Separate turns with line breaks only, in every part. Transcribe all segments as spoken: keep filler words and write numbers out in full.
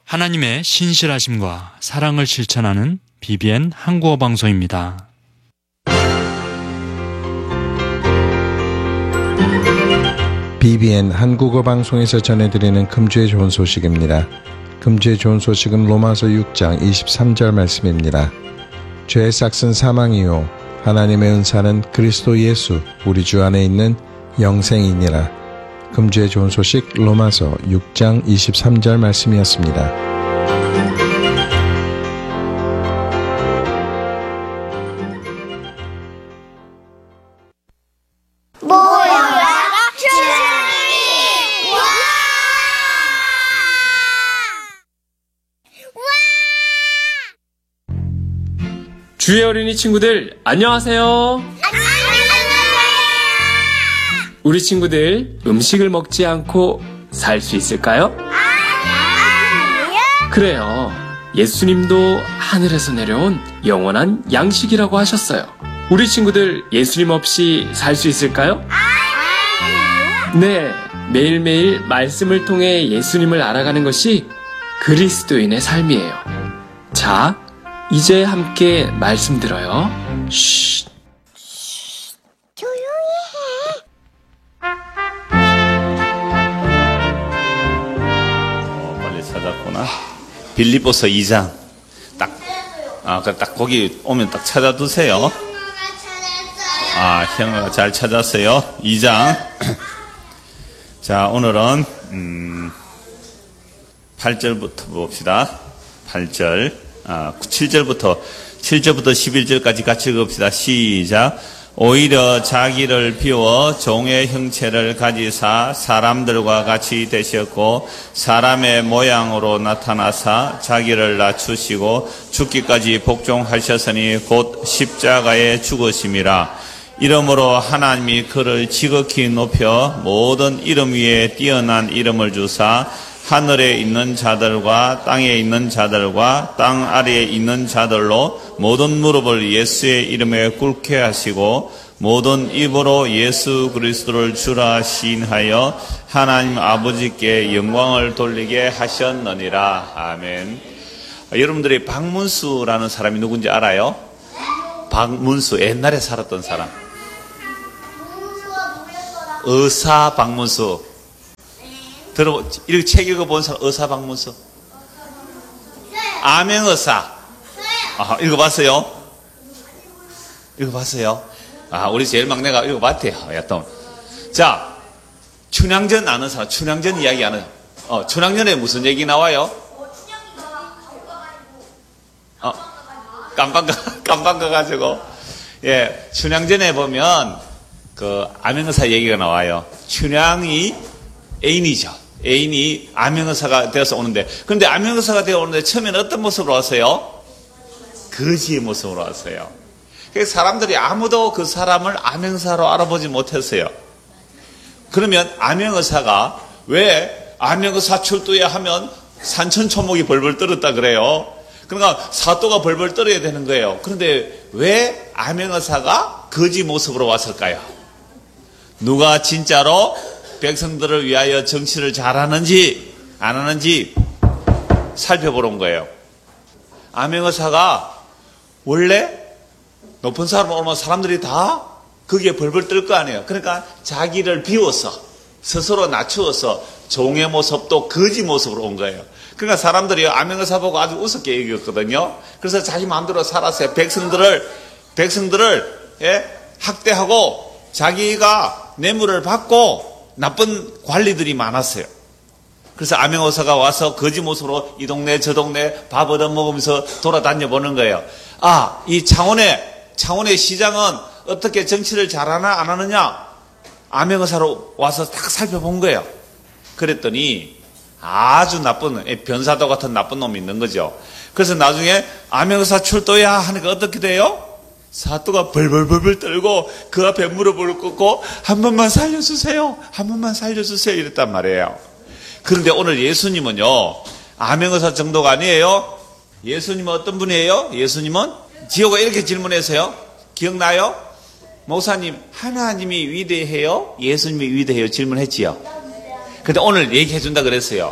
하나님의 신실하심과 사랑을 실천하는 비비엔 한국어 방송입니다.
비비엔 한국어 방송에서 전해드리는 금주의 좋은 소식입니다. 금주의 좋은 소식은 로마서 육 장 이십삼 절 말씀입니다. 죄의 삭은 사망이요 하나님의 은사는 그리스도 예수 우리 주 안에 있는 영생이니라. 금주의 좋은 소식 로마서 육 장 이십삼 절 말씀이었습니다.
모여라 주님이 와! 와!
주의 어린이 친구들 안녕하세요. 우리 친구들 음식을 먹지 않고 살 수 있을까요?
아니요.
그래요. 예수님도 하늘에서 내려온 영원한 양식이라고 하셨어요. 우리 친구들 예수님 없이 살 수 있을까요?
아니요.
네, 매일매일 말씀을 통해 예수님을 알아가는 것이 그리스도인의 삶이에요. 자, 이제 함께 말씀 들어요. 쉿.
조용히 해.
어, 빨리 찾았구나. 빌립보서 이 장. 딱, 아, 그 딱 거기 오면 딱 찾아두세요. 아, 형아가 잘 찾았어요. 이 장. 자, 오늘은, 음, 팔 절부터 봅시다. 팔 절. 아, 칠 절부터, 칠 절부터 십일 절까지 같이 읽읍시다. 시작. 오히려 자기를 비워 종의 형체를 가지사 사람들과 같이 되셨고 사람의 모양으로 나타나사 자기를 낮추시고 죽기까지 복종하셨으니 곧 십자가에 죽으심이라. 이러므로 하나님이 그를 지극히 높여 모든 이름 위에 뛰어난 이름을 주사 하늘에 있는 자들과 땅에 있는 자들과 땅 아래에 있는 자들로 모든 무릎을 예수의 이름에 꿇게 하시고 모든 입으로 예수 그리스도를 주라 시인하여 하나님 아버지께 영광을 돌리게 하셨느니라. 아멘. 여러분들이 박문수라는 사람이 누군지 알아요? 박문수, 옛날에 살았던 사람. 의사 박문수. 들어, 이렇게 책 읽어본 사람, 의사 박문수? 암행의사. 아, 읽어봤어요? 읽어봤어요? 아, 우리 제일 막내가 읽어봤대요. 여튼. 자, 춘향전 아는 사람, 춘향전 이야기 아는, 어, 춘향전에 무슨 얘기 나와요? 어, 깜빡, 깜빡 가가지고. 예, 춘향전에 보면, 그, 암행의사 얘기가 나와요. 춘향이 애인이죠. 애인이 암행의사가 되어서 오는데, 그런데 암행의사가 되어 오는데 처음에는 어떤 모습으로 왔어요? 거지의 모습으로 왔어요. 그래서 사람들이 아무도 그 사람을 암행의사로 알아보지 못했어요. 그러면 암행의사가 왜 암행의사 출두해야 하면 산천초목이 벌벌 떨었다 그래요. 그러니까 사또가 벌벌 떨어야 되는 거예요. 그런데 왜 암행의사가 거지 모습으로 왔을까요? 누가 진짜로 백성들을 위하여 정치를 잘하는지 안 하는지 살펴보러 온 거예요. 암행의사가 원래 높은 사람 오면 사람들이 다 거기에 벌벌 떨 거 아니에요. 그러니까 자기를 비워서 스스로 낮추어서 종의 모습도 거지 모습으로 온 거예요. 그러니까 사람들이 암행의사 보고 아주 우습게 여겼거든요. 그래서 자기 마음대로 살았어요. 백성들을 백성들을 예? 학대하고 자기가 뇌물을 받고 나쁜 관리들이 많았어요. 그래서 암행의사가 와서 거지 모습으로 이 동네 저 동네 밥 얻어먹으면서 돌아다녀 보는 거예요. 아, 이 창원의 창원의 시장은 어떻게 정치를 잘하나 안 하느냐? 암행의사로 와서 딱 살펴본 거예요. 그랬더니 아주 나쁜 변사도 같은 나쁜 놈이 있는 거죠. 그래서 나중에 암행의사 출도야 하니까 어떻게 돼요? 사또가 벌벌벌벌 떨고 그 앞에 무릎을 꿇고 한 번만 살려주세요. 한 번만 살려주세요. 이랬단 말이에요. 그런데 오늘 예수님은요. 암행의사 정도가 아니에요. 예수님은 어떤 분이에요? 예수님은 지호가 이렇게 질문했어요. 기억나요? 목사님, 하나님이 위대해요? 예수님이 위대해요? 질문했지요. 근데 오늘 얘기해 준다 그랬어요.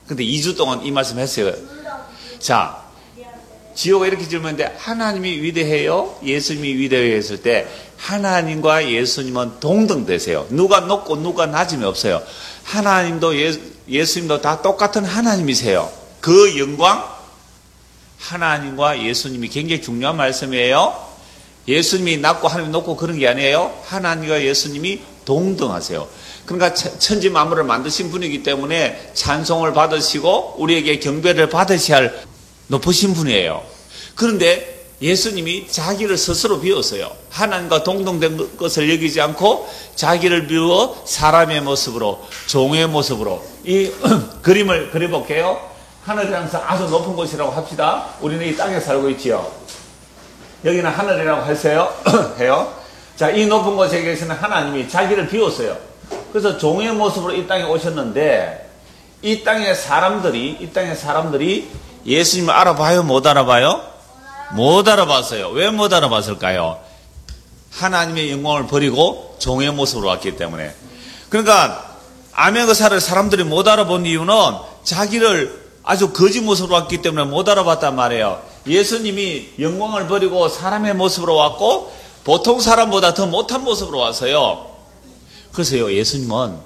근데 이 주 동안 이 말씀 했어요. 자, 지호가 이렇게 질문했는데 하나님이 위대해요? 예수님이 위대해요? 했을 때 하나님과 예수님은 동등되세요. 누가 높고 누가 낮음이 없어요. 하나님도 예, 예수님도 다 똑같은 하나님이세요. 그 영광, 하나님과 예수님이 굉장히 중요한 말씀이에요. 예수님이 낮고 하나님이 높고 그런 게 아니에요. 하나님과 예수님이 동등하세요. 그러니까 천지 만물을 만드신 분이기 때문에 찬송을 받으시고 우리에게 경배를 받으셔야 할 높으신 분이에요. 그런데 예수님이 자기를 스스로 비웠어요. 하나님과 동등된 것을 여기지 않고 자기를 비워 사람의 모습으로, 종의 모습으로. 이 그림을 그려볼게요. 하늘이라서 아주 높은 곳이라고 합시다. 우리는 이 땅에 살고 있지요. 여기는 하늘이라고 하세요. 해요. 자, 이 높은 곳에 계시는 하나님이 자기를 비웠어요. 그래서 종의 모습으로 이 땅에 오셨는데 이 땅의 사람들이 이 땅의 사람들이 예수님을 알아봐요? 못 알아봐요? 못 알아봤어요. 왜 못 알아봤을까요? 하나님의 영광을 버리고 종의 모습으로 왔기 때문에. 그러니까 아메그사를 사람들이 못 알아본 이유는 자기를 아주 거짓 모습으로 왔기 때문에 못 알아봤단 말이에요. 예수님이 영광을 버리고 사람의 모습으로 왔고 보통 사람보다 더 못한 모습으로 왔어요. 그래서요, 예수님은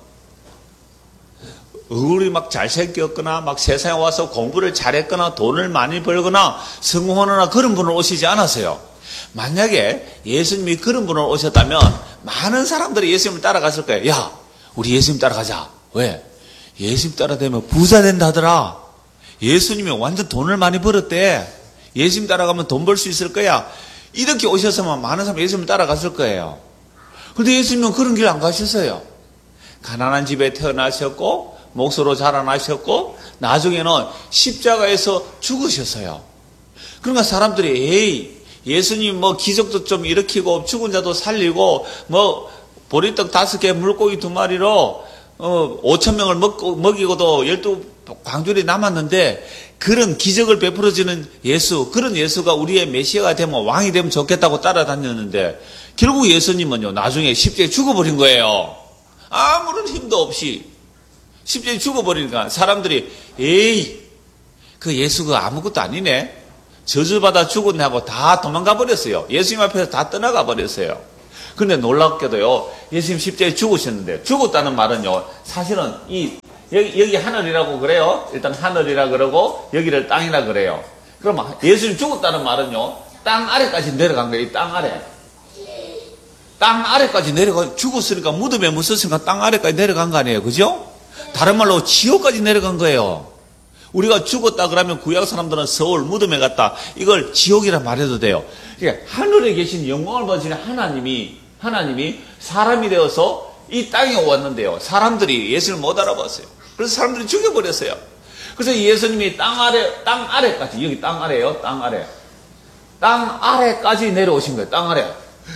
얼굴이 막 잘생겼거나 막 세상에 와서 공부를 잘했거나 돈을 많이 벌거나 성공하거나 그런 분을 오시지 않았어요. 만약에 예수님이 그런 분을 오셨다면 많은 사람들이 예수님을 따라갔을 거예요. 야, 우리 예수님 따라가자. 왜? 예수님 따라다니면 부자 된다더라. 예수님이 완전 돈을 많이 벌었대. 예수님 따라가면 돈 벌 수 있을 거야. 이렇게 오셨으면 많은 사람이 예수님 따라갔을 거예요. 그런데 예수님은 그런 길 안 가셨어요. 가난한 집에 태어나셨고 목소로 자라나셨고 나중에는 십자가에서 죽으셨어요. 그러니까 사람들이 에이, 예수님 뭐 기적도 좀 일으키고 죽은 자도 살리고 뭐 보리떡 다섯 개 물고기 두 마리로 어, 오천 명을 먹고, 먹이고도 열두 광줄이 남았는데 그런 기적을 베풀어주는 예수, 그런 예수가 우리의 메시아가 되면 왕이 되면 좋겠다고 따라다녔는데 결국 예수님은요 나중에 십자가에 죽어버린 거예요. 아무런 힘도 없이 십자가에 죽어버리니까 사람들이 에이, 그 예수가 아무것도 아니네, 저주받아 죽었네 하고 다 도망가 버렸어요. 예수님 앞에서 다 떠나가 버렸어요. 근데 놀랍게도요, 예수님 십자가에 죽으셨는데, 죽었다는 말은요, 사실은 이, 여기, 여기 하늘이라고 그래요. 일단 하늘이라 그러고, 여기를 땅이라 그래요. 그럼 예수님 죽었다는 말은요, 땅 아래까지 내려간 거예요, 이 땅 아래. 땅 아래까지 내려가, 죽었으니까, 무덤에 묻었으니까 땅 아래까지 내려간 거 아니에요. 그죠? 다른 말로 지옥까지 내려간 거예요. 우리가 죽었다 그러면 구약 사람들은 서울 무덤에 갔다, 이걸 지옥이라 말해도 돼요. 그러니까 하늘에 계신 영광을 받으시는 하나님이 하나님이 사람이 되어서 이 땅에 왔는데요, 사람들이 예수를 못 알아봤어요. 그래서 사람들이 죽여버렸어요. 그래서 예수님이 땅 아래, 땅 아래까지, 여기 땅 아래요, 땅 아래, 땅 아래까지 내려오신 거예요. 땅 아래.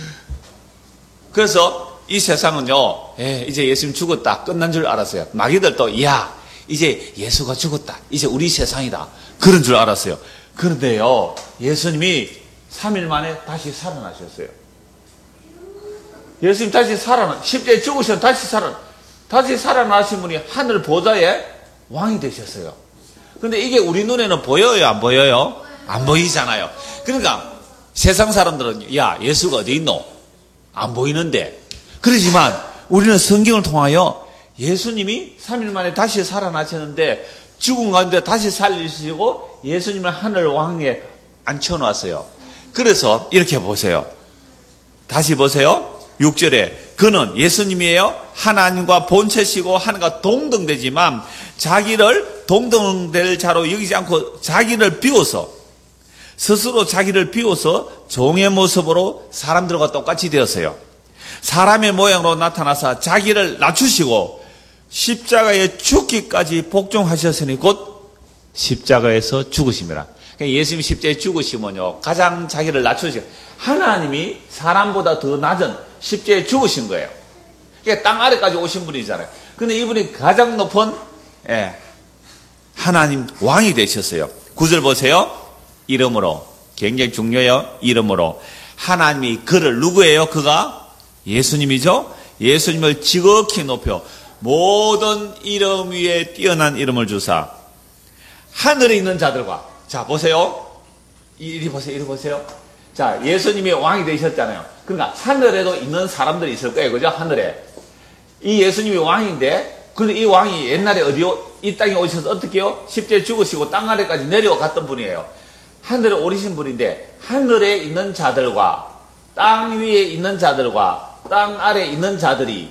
그래서 이 세상은요, 예, 이제 예수님 죽었다, 끝난 줄 알았어요. 마귀들도 야, 이제 예수가 죽었다, 이제 우리 세상이다, 그런 줄 알았어요. 그런데요, 예수님이 삼 일 만에 다시 살아나셨어요. 예수님 다시 살아나, 십자가에 죽으셔서 다시 살아, 다시 살아나신 분이 하늘 보좌의 왕이 되셨어요. 그런데 이게 우리 눈에는 보여요, 안 보여요? 안 보이잖아요. 그러니까 세상 사람들은 야, 예수가 어디 있노? 안 보이는데. 그러지만 우리는 성경을 통하여 예수님이 삼 일 만에 다시 살아나셨는데 죽은 가운데 다시 살리시고 예수님을 하늘 왕에 앉혀놨어요. 그래서 이렇게 보세요. 다시 보세요. 육 절에 그는 예수님이에요. 하나님과 본체시고 하나님과 동등되지만 자기를 동등될 자로 여기지 않고 자기를 비워서, 스스로 자기를 비워서 종의 모습으로 사람들과 똑같이 되었어요. 사람의 모양으로 나타나서 자기를 낮추시고 십자가에 죽기까지 복종하셨으니 곧 십자가에서 죽으십니다. 그러니까 예수님이 십자가에 죽으시면요, 가장 자기를 낮추시고, 하나님이 사람보다 더 낮은 십자가에 죽으신 거예요. 그러니까 땅 아래까지 오신 분이잖아요. 근데 이분이 가장 높은, 예, 하나님 왕이 되셨어요. 구 절 보세요. 이름으로, 굉장히 중요해요. 이름으로. 하나님이 그를, 누구예요? 그가 예수님이죠. 예수님을 지극히 높여 모든 이름 위에 뛰어난 이름을 주사 하늘에 있는 자들과. 자, 보세요. 이리 보세요. 이리 보세요. 자, 예수님이 왕이 되셨잖아요. 그러니까 하늘에도 있는 사람들이 있을 거예요. 그죠? 하늘에. 이 예수님이 왕인데, 그런데 이 왕이 옛날에 어디요? 이 땅에 오셔서 어떻게 해요? 십자에 죽으시고 땅 아래까지 내려갔던 분이에요. 하늘에 오르신 분인데, 하늘에 있는 자들과 땅 위에 있는 자들과 땅 아래에 있는 자들이,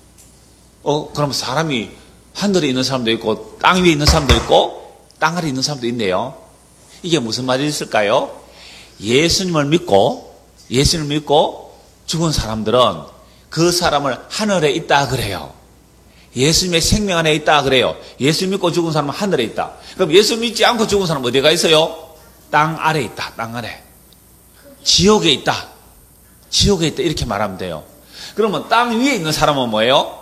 어, 그럼 사람이 하늘에 있는 사람도 있고, 땅 위에 있는 사람도 있고, 땅 아래에 있는 사람도 있네요. 이게 무슨 말이 있을까요? 예수님을 믿고, 예수님을 믿고 죽은 사람들은 그 사람을 하늘에 있다 그래요. 예수님의 생명 안에 있다 그래요. 예수 믿고 죽은 사람은 하늘에 있다. 그럼 예수 믿지 않고 죽은 사람은 어디가 있어요? 땅 아래 있다. 땅 아래. 지옥에 있다. 지옥에 있다. 이렇게 말하면 돼요. 그러면 땅 위에 있는 사람은 뭐예요?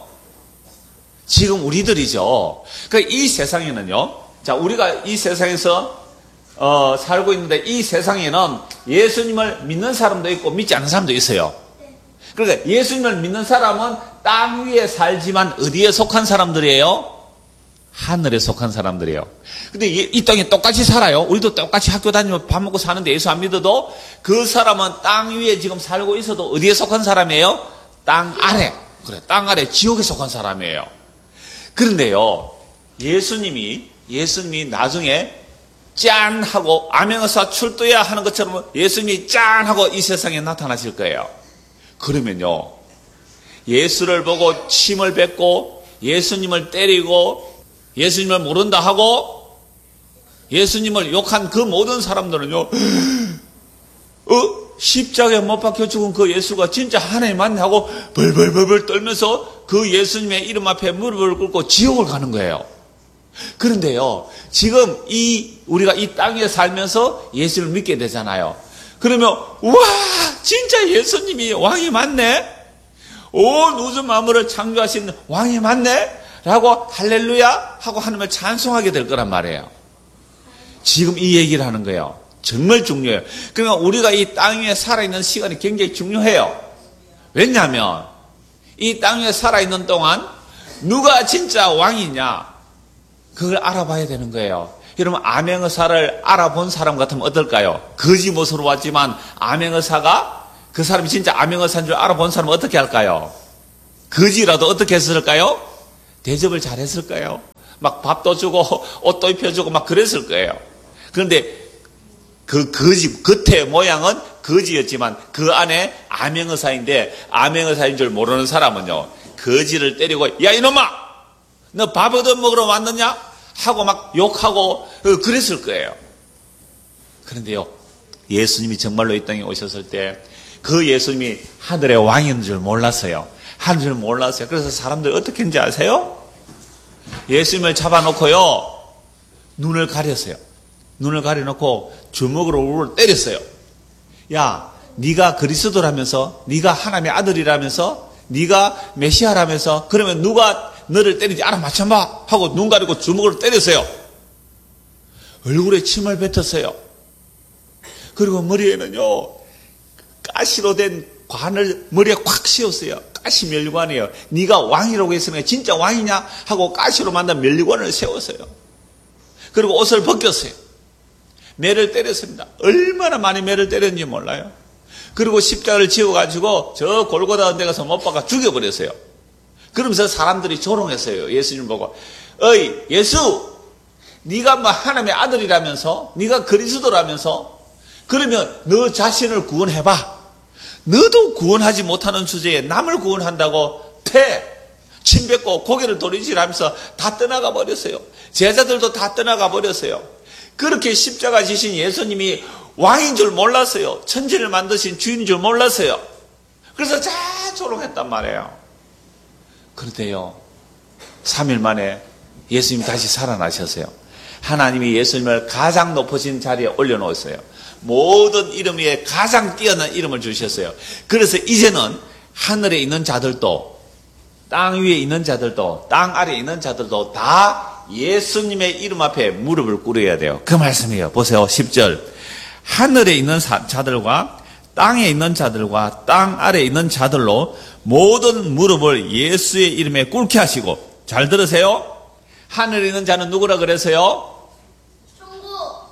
지금 우리들이죠. 그러니까 이 세상에는요. 자, 우리가 이 세상에서 어, 살고 있는데 이 세상에는 예수님을 믿는 사람도 있고 믿지 않는 사람도 있어요. 그러니까 예수님을 믿는 사람은 땅 위에 살지만 어디에 속한 사람들이에요? 하늘에 속한 사람들이에요. 근데 이, 이 땅에 똑같이 살아요. 우리도 똑같이 학교 다니면 밥 먹고 사는데 예수 안 믿어도 그 사람은 땅 위에 지금 살고 있어도 어디에 속한 사람이에요? 땅 아래. 그래, 땅 아래 지옥에 속한 사람이에요. 그런데요, 예수님이 예수님이 나중에 짠 하고 암행어사 출두해야 하는 것처럼 예수님이 짠 하고 이 세상에 나타나실 거예요. 그러면요, 예수를 보고 침을 뱉고 예수님을 때리고 예수님을 모른다 하고 예수님을 욕한 그 모든 사람들은요, 어? 십자가에 못 박혀 죽은 그 예수가 진짜 하나님 맞네 하고 벌벌벌벌 떨면서 그 예수님의 이름 앞에 무릎을 꿇고 지옥을 가는 거예요. 그런데요, 지금 이 우리가 이 땅에 살면서 예수를 믿게 되잖아요. 그러면 와, 진짜 예수님이 왕이 맞네, 온 우주 만물을 창조하신 왕이 맞네 라고 할렐루야 하고 하나님을 찬송하게 될 거란 말이에요. 지금 이 얘기를 하는 거예요. 정말 중요해요. 그러니까 우리가 이 땅 위에 살아있는 시간이 굉장히 중요해요. 왜냐하면 이 땅 위에 살아있는 동안 누가 진짜 왕이냐 그걸 알아봐야 되는 거예요. 여러분, 암행의사를 알아본 사람 같으면 어떨까요? 거지 못으로 왔지만 암행의사가 그 사람이 진짜 암행의사인 줄 알아본 사람은 어떻게 할까요? 거지라도 어떻게 했을까요? 대접을 잘했을까요? 막 밥도 주고 옷도 입혀주고 막 그랬을 거예요. 그런데 그 거지, 겉의 모양은 거지였지만 그 안에 암행의사인데 암행의사인 줄 모르는 사람은요, 거지를 때리고 야 이놈아! 너 밥 얻어 먹으러 왔느냐? 하고 막 욕하고 그랬을 거예요. 그런데요, 예수님이 정말로 이 땅에 오셨을 때 그 예수님이 하늘의 왕인 줄 몰랐어요. 하는 줄 몰랐어요. 그래서 사람들이 어떻게 했는지 아세요? 예수님을 잡아놓고요, 눈을 가렸어요. 눈을 가려놓고 주먹으로 우르르 때렸어요. 야, 네가 그리스도라면서, 네가 하나님의 아들이라면서, 네가 메시아라면서, 그러면 누가 너를 때리지 알아맞혀봐 하고 눈 가리고 주먹으로 때렸어요. 얼굴에 침을 뱉었어요. 그리고 머리에는요, 가시로 된 관을 머리에 콱 씌웠어요. 가시 멸관이에요. 네가 왕이라고 했으니까 진짜 왕이냐 하고 가시로 만든 멸관을 세웠어요. 그리고 옷을 벗겼어요. 매를 때렸습니다. 얼마나 많이 매를 때렸는지 몰라요. 그리고 십자가를 지어가지고 저 골고다 데 가서 못 박아 죽여버렸어요. 그러면서 사람들이 조롱했어요. 예수님 보고, 어이 예수, 네가 뭐 하나님의 아들이라면서, 네가 그리스도라면서, 그러면 너 자신을 구원해봐. 너도 구원하지 못하는 주제에 남을 구원한다고 패, 침 뱉고 고개를 도리질하면서 다 떠나가 버렸어요. 제자들도 다 떠나가 버렸어요. 그렇게 십자가 지신 예수님이 왕인 줄 몰랐어요. 천지를 만드신 주인인 줄 몰랐어요. 그래서 다 조롱했단 말이에요. 그런데요, 삼 일 만에 예수님이 다시 살아나셨어요. 하나님이 예수님을 가장 높으신 자리에 올려놓았어요. 모든 이름 위에 가장 뛰어난 이름을 주셨어요. 그래서 이제는 하늘에 있는 자들도, 땅 위에 있는 자들도, 땅 아래에 있는 자들도 다 예수님의 이름 앞에 무릎을 꿇어야 돼요. 그 말씀이에요. 보세요. 십 절. 하늘에 있는 자들과 땅에 있는 자들과 땅 아래에 있는 자들로 모든 무릎을 예수의 이름에 꿇게 하시고, 잘 들으세요. 하늘에 있는 자는 누구라 그랬어요?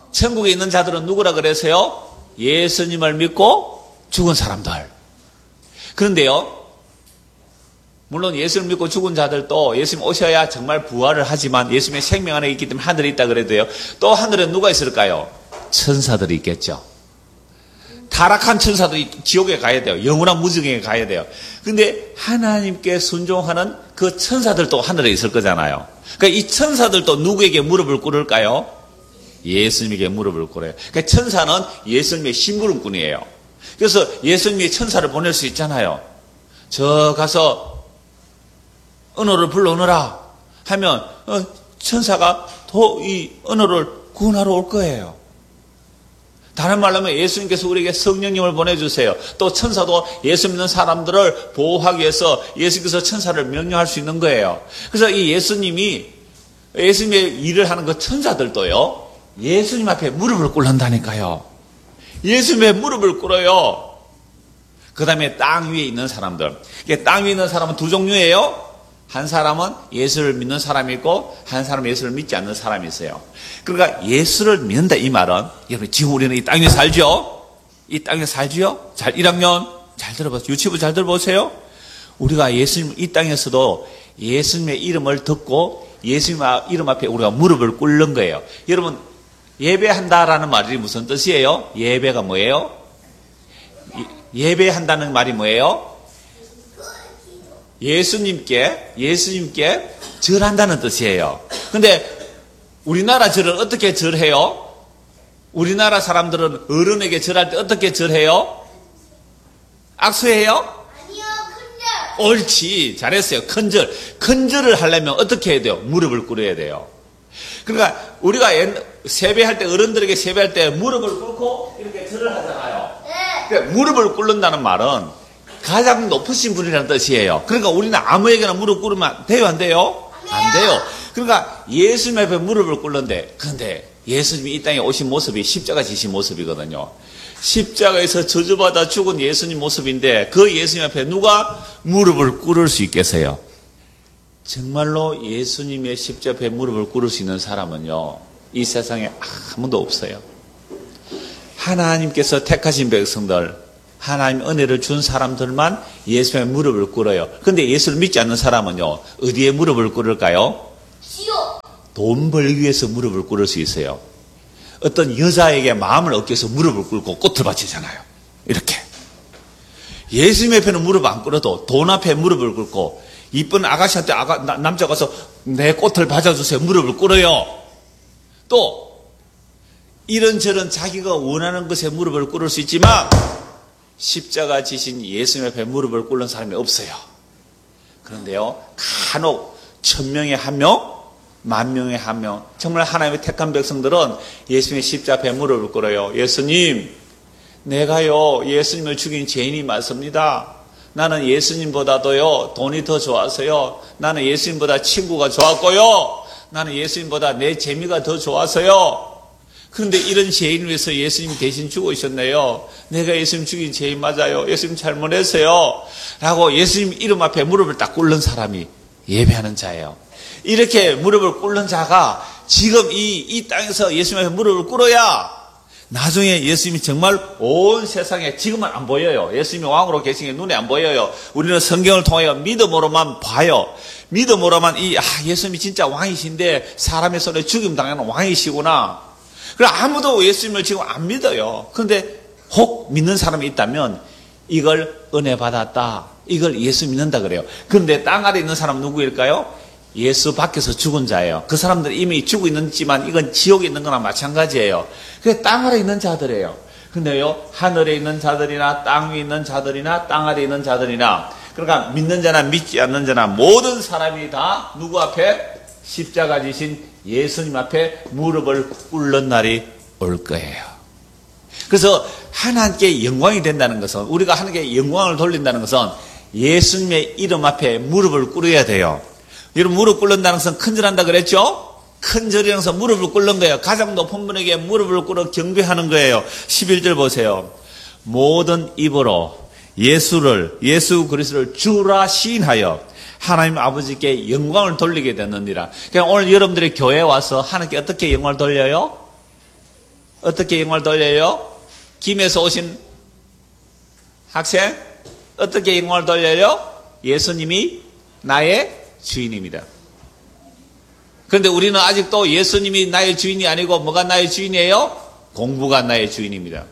천국에 있는 자들은 누구라 그래서요? 예수님을 믿고 죽은 사람들. 그런데요, 물론 예수를 믿고 죽은 자들도 예수님 오셔야 정말 부활을 하지만 예수님의 생명 안에 있기 때문에 하늘에 있다 그래도요, 또 하늘에 누가 있을까요? 천사들이 있겠죠. 타락한 천사들이 지옥에 가야 돼요. 영원한 무지경에 가야 돼요. 근데 하나님께 순종하는 그 천사들도 하늘에 있을 거잖아요. 그러니까 이 천사들도 누구에게 무릎을 꿇을까요? 예수님에게 무릎을 꿇어요. 그러니까 천사는 예수님의 심부름꾼이에요. 그래서 예수님이 천사를 보낼 수 있잖아요. 저 가서 언어를 불러오너라 하면 어, 천사가 도 이 언어를 구원하러 올 거예요. 다른 말로 하면 예수님께서 우리에게 성령님을 보내주세요. 또 천사도 예수 믿는 사람들을 보호하기 위해서 예수께서 천사를 명령할 수 있는 거예요. 그래서 이 예수님이 예수님의 일을 하는 그 천사들도요, 예수님 앞에 무릎을 꿇는다니까요. 예수님의 무릎을 꿇어요. 그 다음에 땅 위에 있는 사람들. 땅 위에 있는 사람은 두 종류예요. 한 사람은 예수를 믿는 사람이 있고 한 사람은 예수를 믿지 않는 사람이 있어요. 그러니까 예수를 믿는다 이 말은, 여러분 지금 우리는 이 땅에 살죠? 이 땅에 살지요? 잘 일 학년 잘 들어보세요. 유치부 잘 들어보세요. 우리가 예수님 이 땅에서도 예수님의 이름을 듣고 예수님 이름 앞에 우리가 무릎을 꿇는 거예요. 여러분 예배한다라는 말이 무슨 뜻이에요? 예배가 뭐예요? 예배한다는 말이 뭐예요? 예수님께, 예수님께 절한다는 뜻이에요. 근데 우리나라 절은 어떻게 절해요? 우리나라 사람들은 어른에게 절할 때 어떻게 절해요? 악수해요?
아니요, 큰절.
옳지. 잘했어요. 큰절. 큰절을 하려면 어떻게 해야 돼요? 무릎을 꿇어야 돼요. 그러니까 우리가 세배할 때, 어른들에게 세배할 때 무릎을 꿇고 이렇게 절을 하잖아요.
네.
그러니까 무릎을 꿇는다는 말은 가장 높으신 분이라는 뜻이에요. 그러니까 우리는 아무에게나 무릎 꿇으면 돼요, 안 돼요? 안 돼요. 그러니까 예수님 앞에 무릎을 꿇는데, 그런데 예수님이 이 땅에 오신 모습이 십자가 지신 모습이거든요. 십자가에서 저주받아 죽은 예수님 모습인데 그 예수님 앞에 누가 무릎을 꿇을 수 있겠어요? 정말로 예수님의 십자가 앞에 무릎을 꿇을 수 있는 사람은요, 이 세상에 아무도 없어요. 하나님께서 택하신 백성들, 하나님 은혜를 준 사람들만 예수의 무릎을 꿇어요. 그런데 예수를 믿지 않는 사람은요, 어디에 무릎을 꿇을까요?
지옥.
돈 벌기 위해서 무릎을 꿇을 수 있어요. 어떤 여자에게 마음을 얻기 위해서 무릎을 꿇고 꽃을 바치잖아요. 이렇게. 예수님 앞에는 무릎 안 꿇어도 돈 앞에 무릎을 꿇고, 이쁜 아가씨한테 아가, 나, 남자가 가서 내 꽃을 받아주세요. 무릎을 꿇어요. 또 이런저런 자기가 원하는 것에 무릎을 꿇을 수 있지만 십자가 지신 예수님 앞에 무릎을 꿇는 사람이 없어요. 그런데요, 간혹 천명에 한 명, 만명에 한 명, 정말 하나님의 택한 백성들은 예수님의 십자가 앞에 무릎을 꿇어요. 예수님, 내가요 예수님을 죽인 죄인이 맞습니다. 나는 예수님보다도요 돈이 더 좋아서요, 나는 예수님보다 친구가 좋았고요, 나는 예수님보다 내 재미가 더 좋아서요. 그런데 이런 죄인을 위해서 예수님이 대신 죽으셨네요. 내가 예수님 죽인 죄인 맞아요. 예수님 잘못했어요. 라고 예수님 이름 앞에 무릎을 딱 꿇는 사람이 예배하는 자예요. 이렇게 무릎을 꿇는 자가 지금 이, 이 땅에서 예수님 앞에 무릎을 꿇어야 나중에 예수님이 정말 온 세상에, 지금은 안 보여요. 예수님이 왕으로 계신 게 눈에 안 보여요. 우리는 성경을 통하여 믿음으로만 봐요. 믿음으로만 이, 아, 예수님이 진짜 왕이신데 사람의 손에 죽임 당하는 왕이시구나. 그래, 아무도 예수님을 지금 안 믿어요. 그런데 혹 믿는 사람이 있다면 이걸 은혜 받았다, 이걸 예수 믿는다 그래요. 그런데 땅 아래 있는 사람은 누구일까요? 예수 밖에서 죽은 자예요. 그 사람들은 이미 죽어 있는지만 이건 지옥에 있는 거나 마찬가지예요. 그게 땅 아래 있는 자들이에요. 근데요, 하늘에 있는 자들이나 땅 위에 있는 자들이나 땅 아래 있는 자들이나, 그러니까 믿는 자나 믿지 않는 자나 모든 사람이 다 누구 앞에? 십자가 지신 예수님 앞에 무릎을 꿇는 날이 올 거예요. 그래서 하나님께 영광이 된다는 것은, 우리가 하나님께 영광을 돌린다는 것은 예수님의 이름 앞에 무릎을 꿇어야 돼요. 여러분, 무릎 꿇는다는 것은 큰절한다 그랬죠? 큰절이라는 것은 무릎을 꿇는 거예요. 가장 높은 분에게 무릎을 꿇어 경배하는 거예요. 십일 절 보세요. 모든 입으로 예수를, 예수 그리스도를 주라 시인하여 하나님 아버지께 영광을 돌리게 되느니라. 그러니까 오늘 여러분들이 교회에 와서 하나님께 어떻게 영광을 돌려요? 어떻게 영광을 돌려요? 김에서 오신 학생? 어떻게 영광을 돌려요? 예수님이 나의 주인입니다. 그런데 우리는 아직도 예수님이 나의 주인이 아니고 뭐가 나의 주인이에요? 공부가 나의 주인입니다.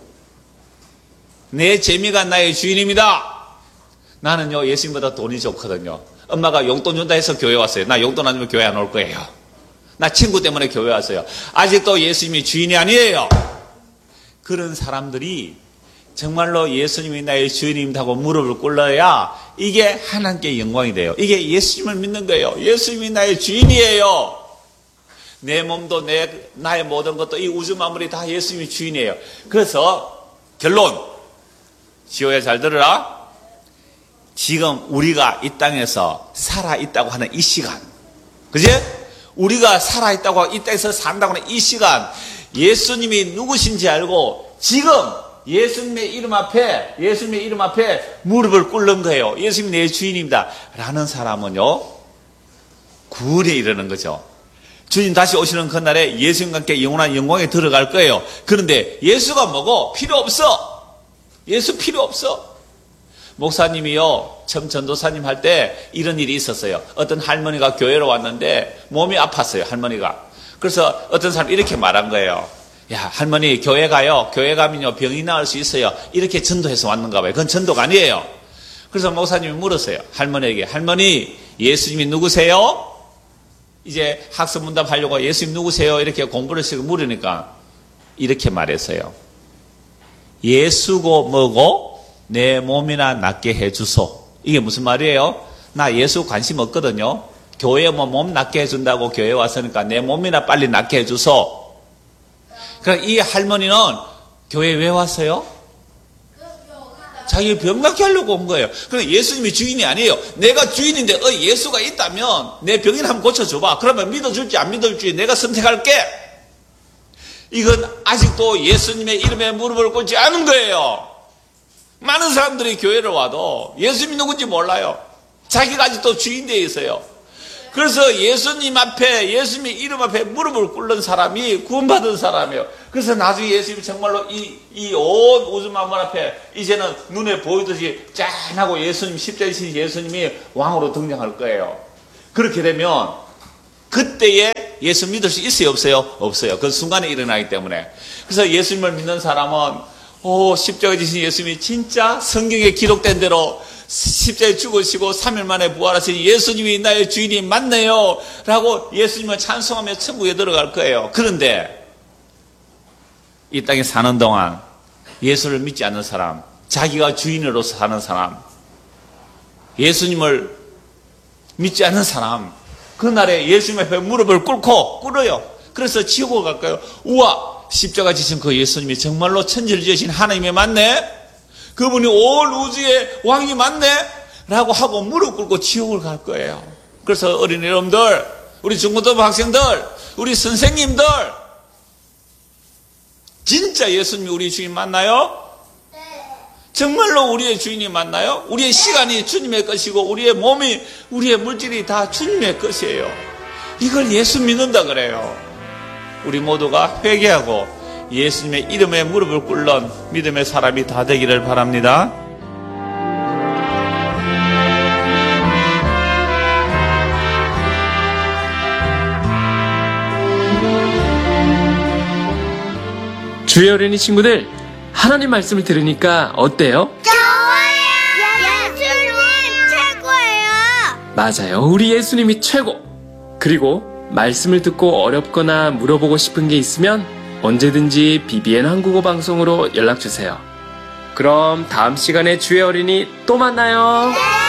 내 재미가 나의 주인입니다. 나는요, 예수님보다 돈이 좋거든요. 엄마가 용돈 준다 해서 교회 왔어요. 나 용돈 안 주면 교회 안 올 거예요. 나 친구 때문에 교회 왔어요. 아직도 예수님이 주인이 아니에요. 그런 사람들이 정말로 예수님이 나의 주인입니다 하고 무릎을 꿇어야 이게 하나님께 영광이 돼요. 이게 예수님을 믿는 거예요. 예수님이 나의 주인이에요. 내 몸도 내, 나의 모든 것도 이 우주 만물이 다 예수님이 주인이에요. 그래서 결론, 지호야 잘 들으라. 지금 우리가 이 땅에서 살아있다고 하는 이 시간, 그지? 우리가 살아있다고 이 땅에서 산다고 하는 이 시간, 예수님이 누구신지 알고 지금 예수님의 이름 앞에, 예수님의 이름 앞에 무릎을 꿇는 거예요. 예수님이 내 주인입니다 라는 사람은요, 구원에 이르는 거죠. 주님 다시 오시는 그날에 예수님과 함께 영원한 영광에 들어갈 거예요. 그런데 예수가 뭐고? 필요 없어. 예수 필요 없어. 목사님이요, 처음 전도사님 할 때 이런 일이 있었어요. 어떤 할머니가 교회로 왔는데 몸이 아팠어요, 할머니가. 그래서 어떤 사람이 이렇게 말한 거예요. 야, 할머니 교회 가요. 교회 가면요 병이 나을 수 있어요. 이렇게 전도해서 왔는가 봐요. 그건 전도가 아니에요. 그래서 목사님이 물었어요, 할머니에게. 할머니, 예수님이 누구세요? 이제 학습 문답 하려고 예수님 누구세요? 이렇게 공부를 시고 물으니까 이렇게 말했어요. 예수고 뭐고 내 몸이나 낫게 해주소. 이게 무슨 말이에요? 나 예수 관심 없거든요. 교회 뭐 몸 낫게 해준다고 교회 왔으니까 내 몸이나 빨리 낫게 해주소. 그러니까 이 할머니는 교회 왜 왔어요? 자기 병 낫게 하려고 온 거예요. 그러니까 예수님이 주인이 아니에요. 내가 주인인데 어, 예수가 있다면 내 병이나 한번 고쳐줘봐. 그러면 믿어줄지 안 믿어줄지 내가 선택할게. 이건 아직도 예수님의 이름에 무릎을 꿇지 않은 거예요. 많은 사람들이 교회를 와도 예수님이 누군지 몰라요. 자기가 아직도 주인 되어 있어요. 그래서 예수님 앞에, 예수님의 이름 앞에 무릎을 꿇는 사람이 구원받은 사람이에요. 그래서 나중에 예수님이 정말로 이, 이 온 우주 만물 앞에 이제는 눈에 보이듯이 짠하고 예수님, 십자가에 신 예수님이 왕으로 등장할 거예요. 그렇게 되면 그때에 예수 믿을 수 있어요, 없어요? 없어요. 그 순간에 일어나기 때문에. 그래서 예수님을 믿는 사람은 오, 십자가에 지신 예수님이 진짜 성경에 기록된 대로 십자가에 죽으시고 삼 일 만에 부활하신 예수님이 나의 주인이 맞네요 라고 예수님을 찬송하며 천국에 들어갈 거예요. 그런데 이 땅에 사는 동안 예수를 믿지 않는 사람, 자기가 주인으로서 사는 사람, 예수님을 믿지 않는 사람, 그날에 예수님 앞에 무릎을 꿇고 꿇어요. 그래서 지옥을 갈까요? 우와, 십자가 지신 그 예수님이 정말로 천지를 지으신 하나님이 맞네? 그분이 온 우주의 왕이 맞네? 라고 하고 무릎 꿇고 지옥을 갈 거예요. 그래서 어린이 여러분들, 우리 중고등부 학생들, 우리 선생님들, 진짜 예수님이 우리 주인 맞나요?
네.
정말로 우리의 주인이 맞나요? 우리의 시간이 주님의 것이고 우리의 몸이, 우리의 물질이 다 주님의 것이에요. 이걸 예수 믿는다 그래요. 우리 모두가 회개하고 예수님의 이름에 무릎을 꿇는 믿음의 사람이 다 되기를 바랍니다.
주의 어린이 친구들, 하나님 말씀을 들으니까 어때요?
좋아요. 예수님 최고예요.
맞아요. 우리 예수님이 최고. 그리고 말씀을 듣고 어렵거나 물어보고 싶은 게 있으면 언제든지 비비엔 한국어 방송으로 연락주세요. 그럼 다음 시간에 주의 어린이 또 만나요.